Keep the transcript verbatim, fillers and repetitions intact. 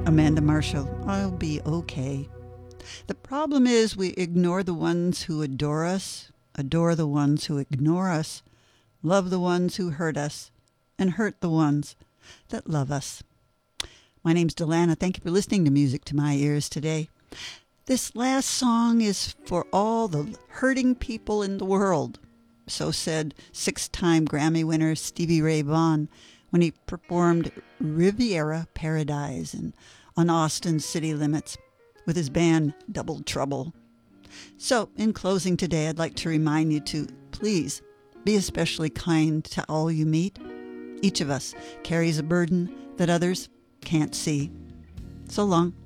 Amanda Marshall, I'll be okay. The problem is we ignore the ones who adore us, adore the ones who ignore us, love the ones who hurt us, and hurt the ones that love us. My name's Delana. Thank you for listening to Music to My Ears today. This last song is for all the hurting people in the world. So said six-time Grammy winner Stevie Ray Vaughan when he performed Riviera Paradise in, on Austin's city limits with his band Double Trouble. So, in closing today, I'd like to remind you to please be especially kind to all you meet. Each of us carries a burden that others can't see. So long.